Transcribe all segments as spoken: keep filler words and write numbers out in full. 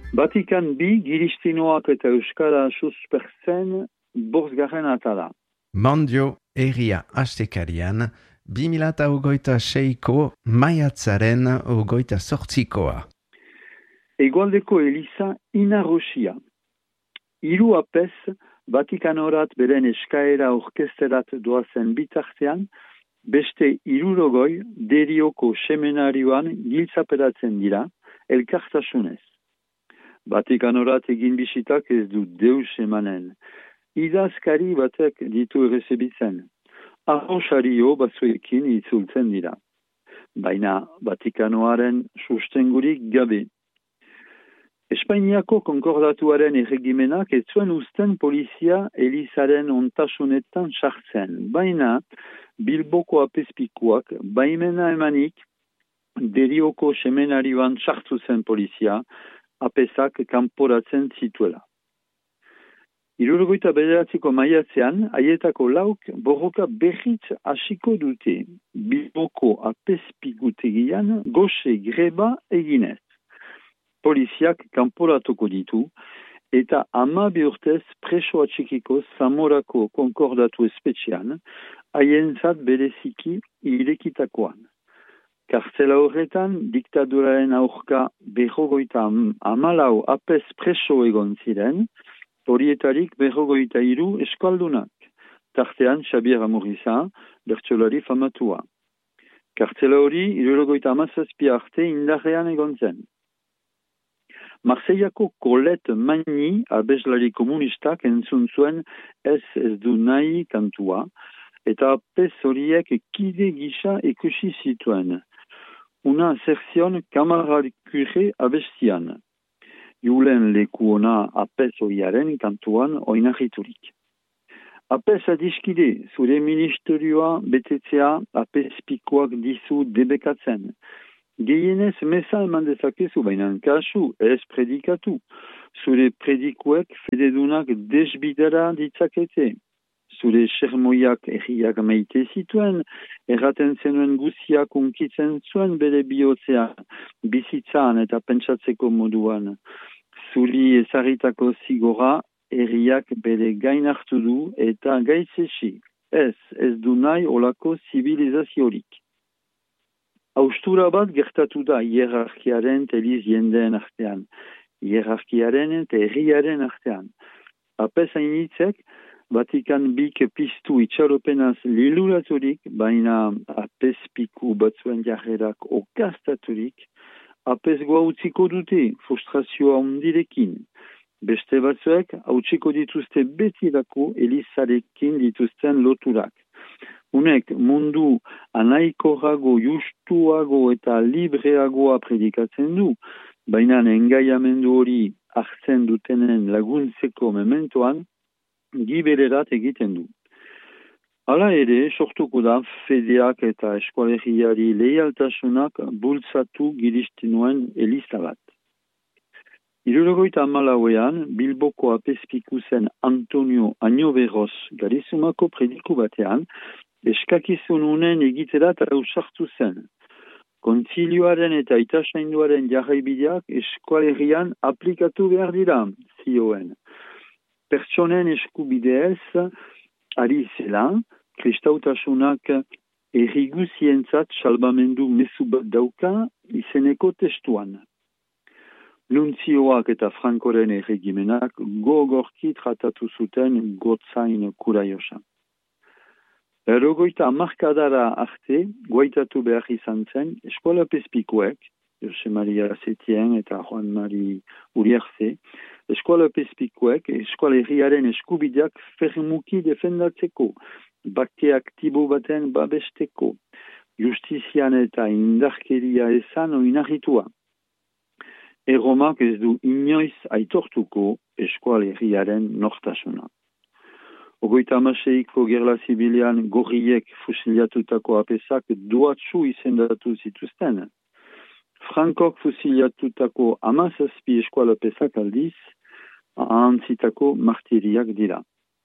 Vatikan bi giristinoak eta euskara suspertzen borzgarren atala. Mandio eria astekarian, bi mila hogeita seiko maiatzaren hogeita sortzikoa. Egualdeko Eliza inarosia. Hiru apez Vatikanorat beren eskaera orkesterat doazen bitartean, beste hirurogoi derioko seminarioan giltzaperatzen dira, elkartasunez. Vatikanorat egin bisitak ez du deus emanen. Idazkari batek ditu errezebitzen. Arrosario batzuekin itzultzen dira. Baina Vatikanoaren sustengurik gabe. Espainiako konkordatuaren erregimenak ez zuen uzten polizia Elizaren ontasunetan sartzen. Baina Bilboko apezpikuak baimena emanik derioko seminarioan sartu zen polizia apezak kanporatzen zituela. Hirurogeita bederatziko maiatzean, haietako lauk borroka berriz hasiko dute Bilboko apezpikutegian goxe greba eginez. Poliziak kanporatuko ditu eta hamabi urtez preso atxikiko Zamorako konkordatu espetxean, haientzat bereziki irekitakoan. Kartzela horretan, diktaduraren aurka berrogoita hamalau apez preso egon ziren, horietarik berrogoita hiru eskaldunak, tartean Xabier Amuriza, bertsolari famatua. Kartzela hori hirurogeita hamazazpi arte indarrean egon zen. Marseillako Colette Magny, abeslari komunistak entzun zuen ez ez du nahi kantua, eta apez horiek kide gisa ikusi zituen. Una zerzion kamararikure abestian. Julen leku ona apez horiaren kantuan oinarriturik. Apez adiskide, zure ministerioa betetzea apezpikoak dizu debekatzen. Gehienez meza eman dezakezu, baina kasu ez predikatu. Zure predikuek fededunak desbidera ditzakete. Zure sermoiak erriak maite zituen, erraten zenuen guziak unkitzen zuen bere bihotzea, bizitzan eta pentsatzeko moduan. Zuri ezarritako zigora, erriak bere gain hartu du eta gaitzesi. Ez, ez du nahi olako zibilizaziorik. Haustura bat gertatu da hierarkiaren eta eliz jendeen artean, hierarkiaren eta herriaren artean. Apez hainitzek, Vatikan bik piztu itxaropenaz liluraturik, baina apezpiku batzuen jarrerak okastaturik, apezgoa utziko dute frustrazioa ondirekin. Beste batzuek hautsiko dituzte betirako elizarekin dituzten loturak. Unek mundu anaikorago, justuago eta libreagoa predikatzen du, baina engaiamendu hori hartzen dutenen laguntzeko mementoan, gibererat egiten du. Hala ere, sortuko da fedeak eta eskualegiari leialtasunak bultzatu giristinuen eliza bat. Hirurogeita hamalauean, Bilboko apezpiku zen Antonio Añoveros Garizumako prediku batean, eskakizun unen egiterat ausartu zen. Kontzilioaren eta itasainduaren jarraibideak eskualerian aplikatu behar dira, zioen. Pertsonen eskubideez ari zela, kristautasunak erriguzientzat salbamendu mezu bat dauka izeneko testuan. Nuntzioak eta Frankoren erregimenak gogorki tratatu zuten gotzain kuraiosa. Erogoita hamarkadara arte, goitatu behar izan zen, eskola pezpikoek, Jose Maria Setien eta Juan Mari Uriarze, eskola pezpikoek, eskola herriaren eskubideak fermuki defendatzeko, bake aktibo baten babesteko, justizian eta indarkeria ezan oinarritua. Erromak ez du inoiz aitortuko eskola herriaren nortasuna. Ogoita amaseiko gerla zibilian gorriek fusiliatutako apezak doatsu izendatu zituzten. Frankok fusiliatutako amazazpi eskola apezak aldiz, ahantzitako martiriak dira.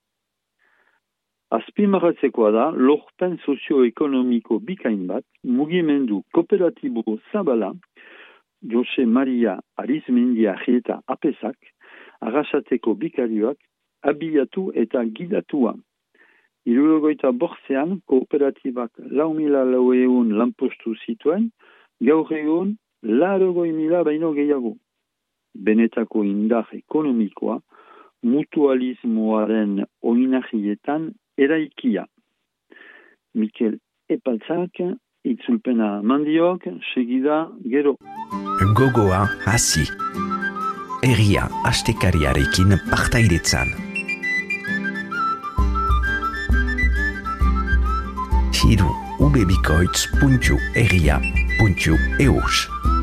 Azpimarratzekoa da, lorpen sozioekonomiko bikain bat, mugimendu kooperatibo zabala, Jose Maria Arizmendia eta Apezak, Arrasateko bikarioak, abiatu eta gidatua. Hirurogeita bortzean, kooperatibak lau mila laueun lanpostu zituen, gaur egun laurogoi mila baino gehiago. Benetako indar ekonomikoa, mutualismoaren oinarrietan eraikia. Mikel Epaltzak, itzulpena mandiok, segida gero. Gogoa hasi. Egia astekariarekin partaidetzan. Hiru ubebikoitz puntu egia puntu eus.